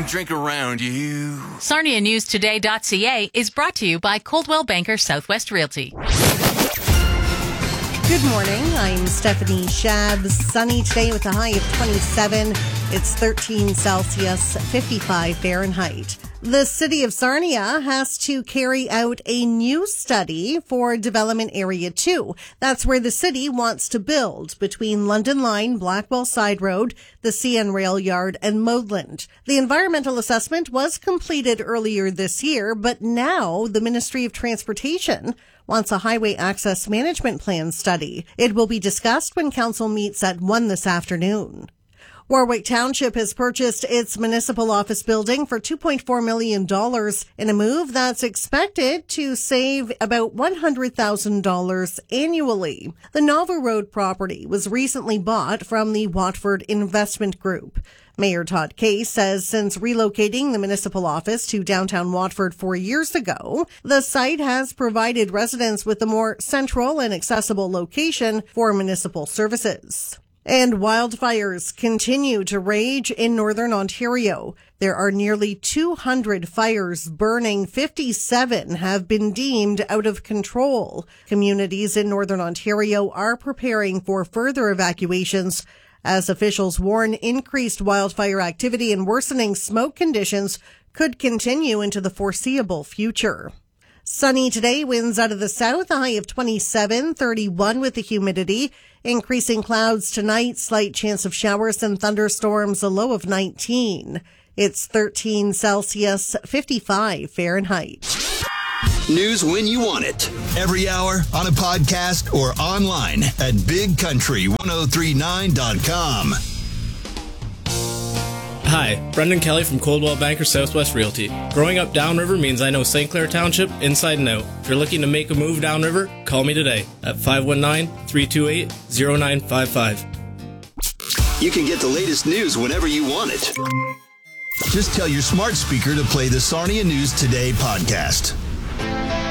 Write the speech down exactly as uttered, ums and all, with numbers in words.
drink around you. Sarnia News Today dot C A is brought to you by Coldwell Banker Southwest Realty. Good morning. I'm Stephanie Shabs. Sunny today with a high of twenty-seven. It's thirteen Celsius, fifty-five Fahrenheit. The city of Sarnia has to carry out a new study for Development Area two. That's where the city wants to build between London Line, Blackwell Side Road, the C N Rail Yard, and Modeland. The environmental assessment was completed earlier this year, but now the Ministry of Transportation wants a highway access management plan study. It will be discussed when council meets at one this afternoon. Warwick Township has purchased its municipal office building for two point four million dollars in a move that's expected to save about one hundred thousand dollars annually. The Nova Road property was recently bought from the Watford Investment Group. Mayor Todd Case says since relocating the municipal office to downtown Watford four years ago, the site has provided residents with a more central and accessible location for municipal services. And wildfires continue to rage in northern Ontario. There are nearly two hundred fires burning. fifty-seven have been deemed out of control. Communities in northern Ontario are preparing for further evacuations as officials warn increased wildfire activity and worsening smoke conditions could continue into the foreseeable future. Sunny today, winds out of the south, a high of twenty-seven, thirty-one with the humidity. Increasing clouds tonight, slight chance of showers and thunderstorms, a low of nineteen. It's thirteen Celsius, fifty-five Fahrenheit. News when you want it. Every hour, on a podcast, or online at big country ten thirty-nine dot com. Hi, Brendan Kelly from Coldwell Banker Southwest Realty. Growing up downriver means I know Saint Clair Township inside and out. If you're looking to make a move downriver, call me today at five one nine, three two eight, zero nine five five. You can get the latest news whenever you want it. Just tell your smart speaker to play the Sarnia News Today podcast.